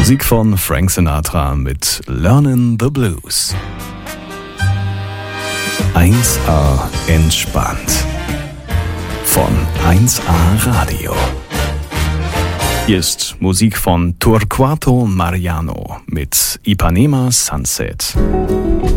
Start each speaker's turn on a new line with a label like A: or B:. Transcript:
A: Musik von Frank Sinatra mit Learnin' the Blues. 1A entspannt. Von 1A Radio. Hier ist Musik von Torquato Mariano mit Ipanema Sunset.